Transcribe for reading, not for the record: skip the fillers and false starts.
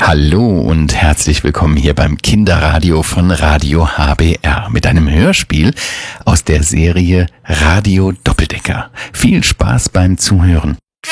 Hallo und herzlich willkommen hier beim Kinderradio von Radio HBR mit einem Hörspiel aus der Serie Radio Doppeldecker. Viel Spaß beim Zuhören.